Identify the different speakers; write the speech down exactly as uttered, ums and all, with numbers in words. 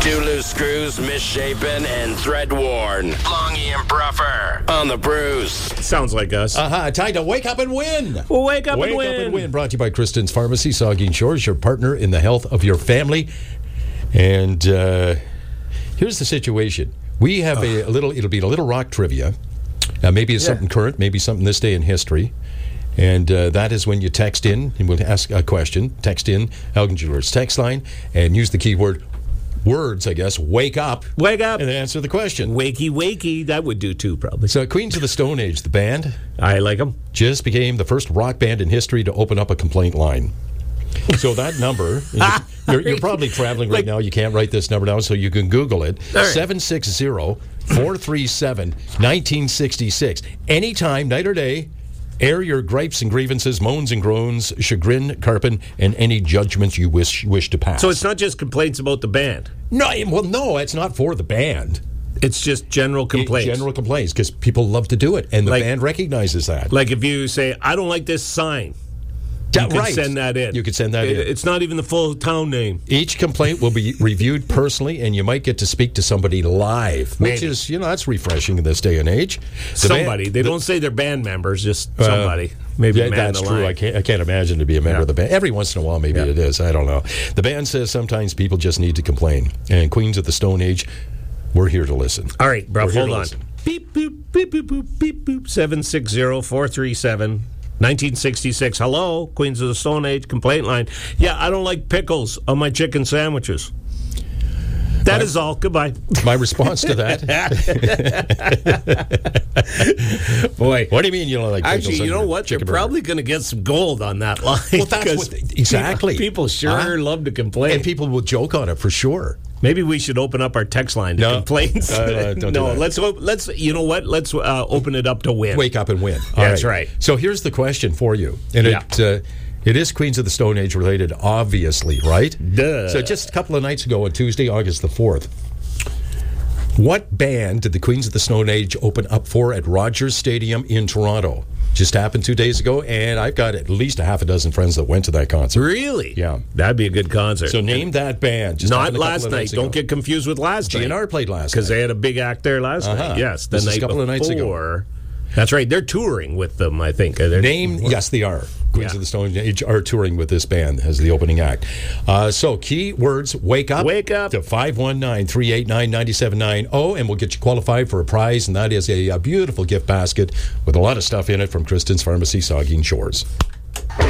Speaker 1: Two loose screws, misshapen, and thread worn. Longy and Bruffer on the Bruce.
Speaker 2: Sounds like us.
Speaker 3: Uh-huh. Time to wake up and win.
Speaker 2: Well, wake up
Speaker 3: wake
Speaker 2: and win.
Speaker 3: Wake up and win. Brought to you by Kristen's Pharmacy, Saugeen Shores, your partner in the health of your family. And uh, here's the situation. We have a, a little, it'll be a little rock trivia. Uh, maybe it's yeah. something current, maybe something this day in history. And uh, that is when you text in, and we'll ask a question. Text in, Elgin Jewelers text line, and use the keyword words, I guess, wake up.
Speaker 2: Wake up.
Speaker 3: And answer the question.
Speaker 2: Wakey, wakey. That would do too, probably.
Speaker 3: So Queens of the Stone Age, the band.
Speaker 2: I like them.
Speaker 3: Just became the first rock band in history to open up a complaint line. So that number, you're, you're probably traveling right like, now. You can't write this number down, so you can Google it. Right. seven six zero, four three seven, one nine six six. Anytime, night or day, air your gripes and grievances, moans and groans, chagrin, carpin, and any judgments you wish wish to pass.
Speaker 2: So it's not just complaints about the band?
Speaker 3: No, well, no, it's not for the band.
Speaker 2: It's just general complaints.
Speaker 3: It, general complaints, because people love to do it, and the like, band recognizes that.
Speaker 2: Like if you say, I don't like this sign. You can
Speaker 3: right.
Speaker 2: send that in.
Speaker 3: You can send that
Speaker 2: it,
Speaker 3: in.
Speaker 2: It's not even the full town name.
Speaker 3: Each complaint will be reviewed personally, and you might get to speak to somebody live,
Speaker 2: Maybe.
Speaker 3: which is, you know, that's refreshing in this day and age. The
Speaker 2: somebody.
Speaker 3: Band,
Speaker 2: they
Speaker 3: the,
Speaker 2: don't say they're band members, just uh, somebody. Maybe
Speaker 3: yeah,
Speaker 2: a man
Speaker 3: that's
Speaker 2: in the
Speaker 3: true.
Speaker 2: line.
Speaker 3: I can't, I can't imagine to be a member
Speaker 2: yeah.
Speaker 3: of the band. Every once in a while, maybe yeah. it is. I don't know. The band says sometimes people just need to complain. And Queens of the Stone Age, we're here to listen.
Speaker 2: All right, bro,
Speaker 3: we're
Speaker 2: hold on.
Speaker 3: Listen.
Speaker 2: Beep, boop, beep, boop, boop, beep, boop. seven six zero, four three seven, nineteen sixty-six. Hello, Queens of the Stone Age complaint line. Yeah, I don't like pickles on my chicken sandwiches. That my, is all. Goodbye.
Speaker 3: My response to that.
Speaker 2: Boy.
Speaker 3: What do you mean you don't like pickles?
Speaker 2: Actually, you know what? They're
Speaker 3: burger?
Speaker 2: probably going to get some gold on that line.
Speaker 3: Well, that's what, exactly.
Speaker 2: People, people sure huh? love to complain.
Speaker 3: And people will joke on it for sure.
Speaker 2: Maybe we should open up our text line to
Speaker 3: no.
Speaker 2: complaints.
Speaker 3: Uh, don't
Speaker 2: no,
Speaker 3: do
Speaker 2: let's let's you know what? Let's uh, open it up to win.
Speaker 3: Wake up and win.
Speaker 2: All That's right.
Speaker 3: right. So here's the question for you, and yeah. it uh, it is Queens of the Stone Age related, obviously, right?
Speaker 2: Duh.
Speaker 3: So just a couple of nights ago on Tuesday, August the fourth, what band did the Queens of the Stone Age open up for at Rogers Stadium in Toronto? Just happened two days ago, and I've got at least a half a dozen friends that went to that concert.
Speaker 2: Really?
Speaker 3: Yeah.
Speaker 2: That'd be a good concert.
Speaker 3: So name that band. Just
Speaker 2: Not last night. Don't get confused with last
Speaker 3: G N R
Speaker 2: night.
Speaker 3: G N R played last night.
Speaker 2: Because they had a big act there last
Speaker 3: uh-huh.
Speaker 2: night. Yes. The
Speaker 3: this
Speaker 2: night
Speaker 3: is a couple
Speaker 2: before.
Speaker 3: of nights ago.
Speaker 2: That's right. They're touring with them, I think. They're
Speaker 3: Name, yes, they are. Queens
Speaker 2: yeah.
Speaker 3: of the Stone Age are touring with this band as the opening act. Uh, so, key words, wake up.
Speaker 2: Wake up.
Speaker 3: To five one nine, three eight nine, nine seven nine zero, and we'll get you qualified for a prize, and that is a, a beautiful gift basket with a lot of stuff in it from Kristen's Pharmacy, Saugeen Shores.